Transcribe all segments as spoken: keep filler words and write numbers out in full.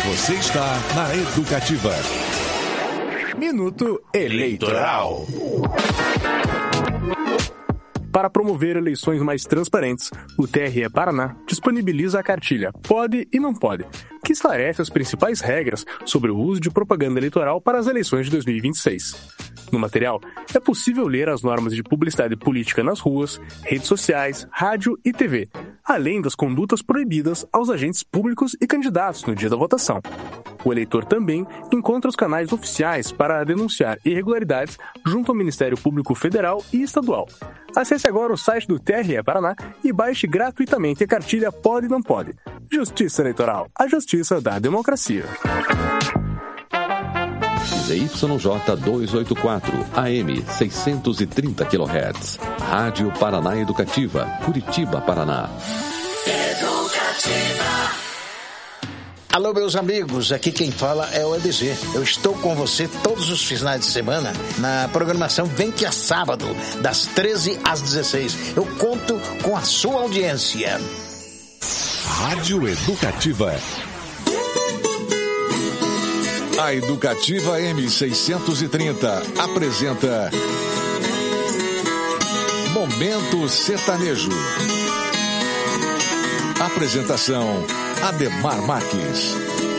Você está na Educativa. Minuto Eleitoral. Para promover eleições mais transparentes, o T R E Paraná disponibiliza a cartilha Pode e Não Pode, que esclarece as principais regras sobre o uso de propaganda eleitoral para as eleições de dois mil e vinte e seis. No material, é possível ler as normas de publicidade política nas ruas, redes sociais, rádio e T V, além das condutas proibidas aos agentes públicos e candidatos no dia da votação. O eleitor também encontra os canais oficiais para denunciar irregularidades junto ao Ministério Público Federal e Estadual. Acesse agora o site do T R E Paraná e baixe gratuitamente a cartilha Pode e Não Pode. Justiça Eleitoral, a justiça da democracia. Z Y J duzentos e oitenta e quatro, A M seiscentos e trinta quilohertz. Rádio Paraná Educativa, Curitiba, Paraná. Educativa. Alô, meus amigos, aqui quem fala é o E B G. Eu estou com você todos os finais de semana na programação Vem Que é Sábado, das treze às dezesseis. Eu conto com a sua audiência. Rádio Educativa. A Educativa M seiscentos e trinta apresenta Momento Sertanejo. Apresentação Ademar Marques.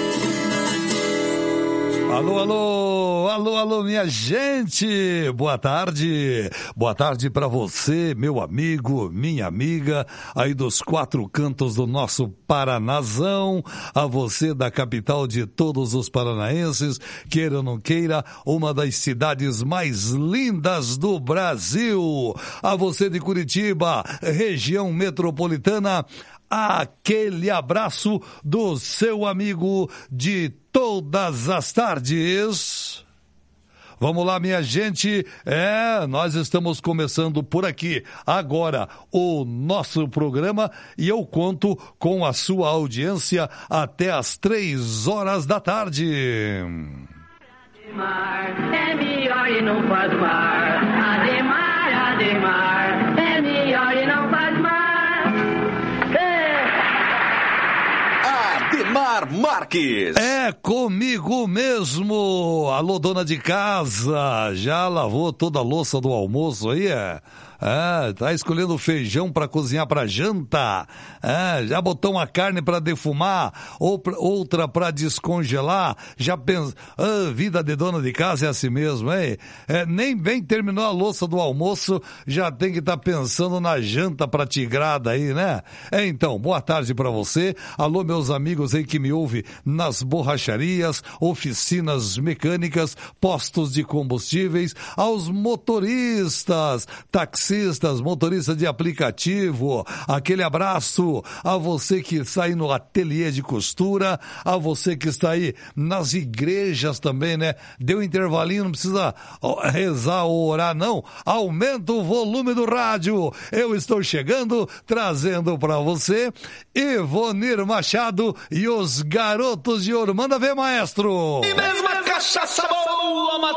Alô, alô, alô, alô, minha gente, boa tarde, boa tarde para você, meu amigo, minha amiga, aí dos quatro cantos do nosso Paranazão, a você da capital de todos os paranaenses, queira ou não queira, uma das cidades mais lindas do Brasil, a você de Curitiba, região metropolitana, aquele abraço do seu amigo de todas as tardes. Vamos lá, minha gente. É, nós estamos começando por aqui agora o nosso programa e eu conto com a sua audiência até as três horas da tarde. Ademar, é melhor e não faz mar. Ademar, Ademar, é melhor e não faz mar. Ademar Marques. É comigo mesmo. Alô, dona de casa, já lavou toda a louça do almoço aí, é? Ah, tá escolhendo feijão para cozinhar para janta. Ah, já botou uma carne para defumar, ou pra, outra para descongelar. Já pensa, ah, vida de dona de casa é assim mesmo, hein? É, nem bem terminou a louça do almoço, já tem que estar tá pensando na janta pra tigrada aí, né? É, então, boa tarde para você. Alô, meus amigos aí que me ouvem nas borracharias, oficinas mecânicas, postos de combustíveis, aos motoristas, taxistas, motoristas de aplicativo, aquele abraço a você que está aí no ateliê de costura, a você que está aí nas igrejas também, né? Deu intervalinho, não precisa rezar ou orar, não. Aumenta o volume do rádio. Eu estou chegando, trazendo para você Ivonir Machado e os Garotos de Ouro. Manda ver, maestro! E mesmo a cachaça boa,